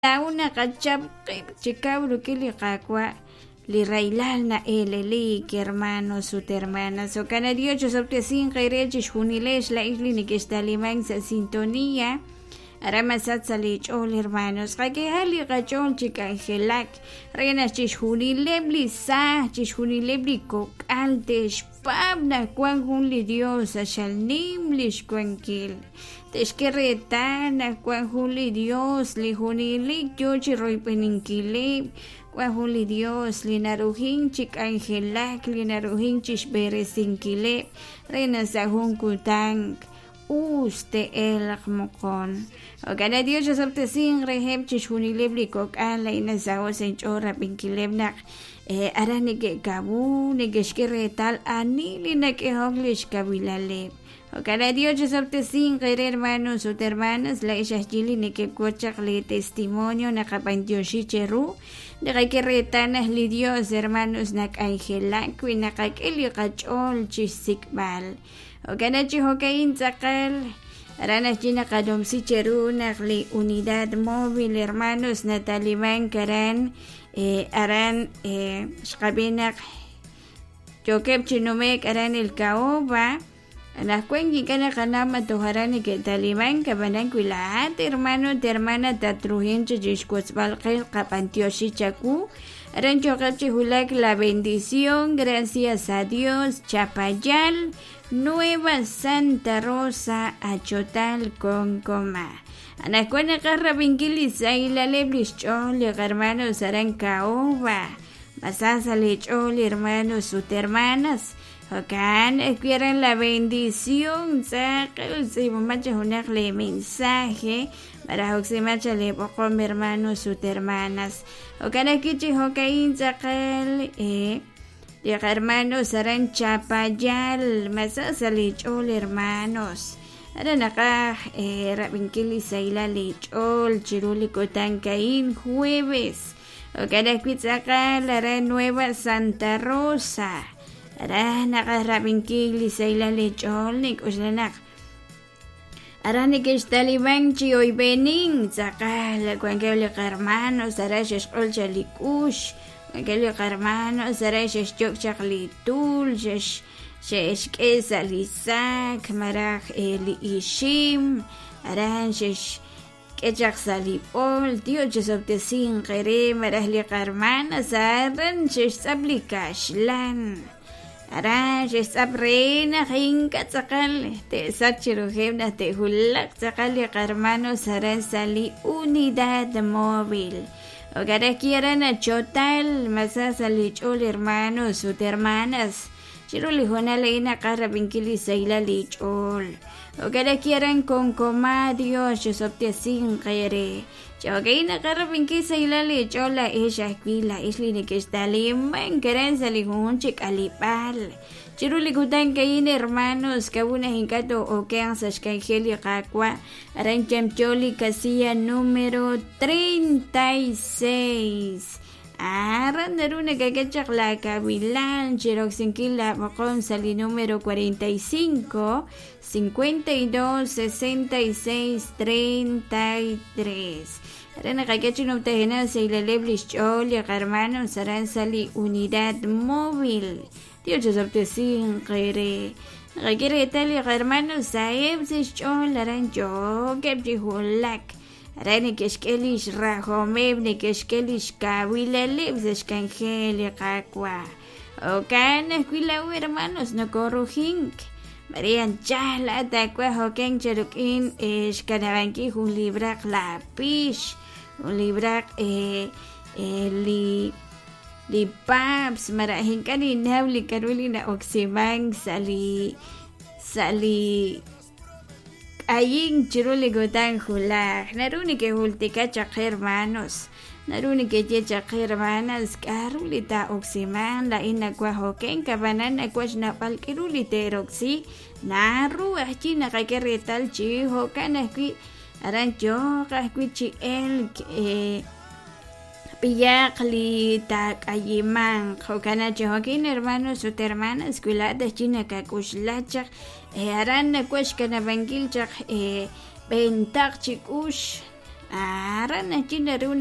una cachapqib chikabru kili qakwa li raylalna eleli que hermanos sut hermanas o kana 1875 irechish junilesh la isli ni que está liman sa sintonía aramasat salichol hermanos qake hali qachol chikangelak rena chishunilebli sa chishunilebli kokaltesh pabna kwan junli dios ashalnimlish kwankil teshkeretana kwan junli dios li junilik yochi roipeninkileb kwan junli dios li naruhinchik angelak li naruhinchik beresinkileb rena sa junkutank uste el mokon o kana dios sabte sin reheb chishunilebli kokal la ina zawo senchora pinkilebnak arani ke kabu ne geshkere tal anili na ke hoglish kabilale o kana dios sabte sin hermanos o hermanas la isha jili ne ke kochak le testimonio na kapantioshi cheru de que retanas li dios hermanos nak angela kuina kakeli qachol chisikbal o kana chihokain zakal Aranas china kadom si cheruna li unidad móvil hermanos nataliman karan aran shkabinak chokep chinumek aran el kaoba anas kwengi kana kanama toharani que taliman kabanan kuilat hermano de hermana tatruhinche jishkutzbal qel kapantioshi chaku aran chokep chihulak la bendición gracias a Dios Chapayal Nueva Santa Rosa Achotal Concoma. Anacuana carra vinquilis la leblis chole hermanos arancaoba. Masasa le chole hermanos sus hermanas. Ocan quieren la bendición. Sacal si macha unarle mensaje. Para oximacha le poco hermanos sus hermanas. Ocan aquí chihocain sacal y hermanos serán Chapayal, masasa lechol hermanos. Aran acá rabinkili saila lechol, chiruliko tancaín jueves. O cada acá la Nueva Santa Rosa. Aran acá rabinkili saila lechol, nik uslanak. Aran que está libanchi hoy benin, saca la cuanqueble hermanos, arashes olchalikush. Aquello hermano será shok chaklitul shesh kesa lisak maraj li ishim aran shesh kechak salipol tío chesopte sin kere maraj li hermana saran shesh sablikashlan aran shesh sabrena hinka tsakal te sachiruhemna te hulak tsakal li hermano saran sali unidad móvil. O cada quieran a chotal, masasa lichol hermanos, sus hermanas. Chiro lijona leina carra vinkili seila lichol. O cada quieran con comadio, chesopte sin kere. Chogaina carra vinkili seila lichol la ella aquila, isli ni que está liman, queren salijun chik alipal. Chiro likutan kain hermanos, kabuna hinkato o keang sa skangeli kakwa, arancham choli casilla número 36. Aran naruna kagachak la kabilan, chiroxinkila makon sali número 45, 52, 66, 33. Aran kagachin obtahena sa ilaleblis choli, hermanos, aran sali unidad móvil. Dios sabte sin kere kere tali hermanos saeb se chol arancho kepji hulak arani keskelish rahomeb ne keskelish kawilele skangeli kakwa o kana kwila hermanos no korujink Marian chala takwa hoken cherukin eskanabanki un librak lapish un librak li paps marahin kanina li karuli na oksimang sali aying chiruli gotang hulak naruni ke hultika chak hermanos naruni ke chak hermanas karuli ta oksimang la ina kwa hoken kabanan akwas na palkiruli teroksi naru achi na kakeretal chi hokan akwi arancho kakwi chi el Piyakli tak ayimang kokana jokin hermanos sus hermanas escuela china kakushlachak aran na kush kana bangil chak bentak chikush Rana china